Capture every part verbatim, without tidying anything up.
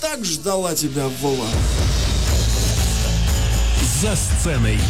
так ждала тебя, Вова. За сценой.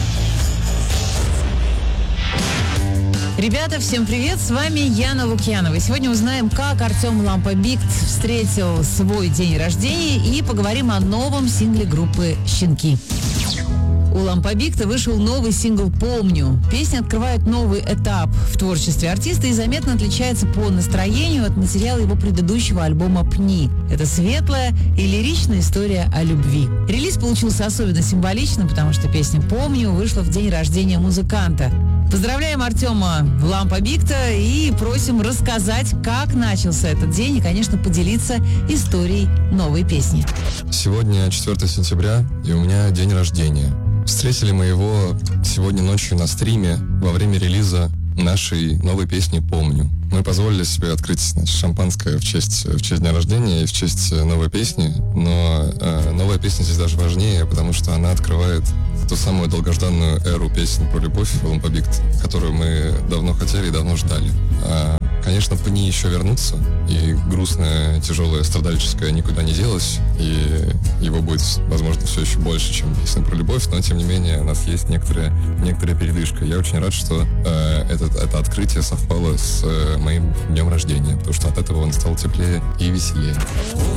Ребята, всем привет, с вами Яна Лукьянова. И сегодня узнаем, как Артем Лампа-Бикт встретил свой день рождения и поговорим о новом сингле группы «Щенки». У Лампа-Бикта вышел новый сингл «Помню». Песня открывает новый этап в творчестве артиста и заметно отличается по настроению от материала его предыдущего альбома «Пни». Это светлая и лиричная история о любви. Релиз получился особенно символичным, потому что песня «Помню» вышла в день рождения музыканта. Поздравляем Артема Лампа-Бикта и просим рассказать, как начался этот день и, конечно, поделиться историей новой песни. Сегодня четвёртого сентября, и у меня день рождения. Встретили мы его сегодня ночью на стриме во время релиза нашей новой песни «Помню». Мы позволили себе открыть, значит, шампанское в честь, в честь дня рождения и в честь новой песни, но э, новая песня здесь даже важнее, потому что она открывает ту самую долгожданную эру песен про любовь Лампа-Бикт, которую мы давно хотели и давно ждали. А, конечно, «Пни» еще вернутся, и грустное, тяжелое, страдальческое никуда не делось, и его будет, возможно, все еще больше, чем песня про любовь, но, тем не менее, у нас есть некоторая, некоторая передышка. Я очень рад, что э, этот, это открытие совпало с э, моим днем рождения, потому что от этого он стал теплее и веселее.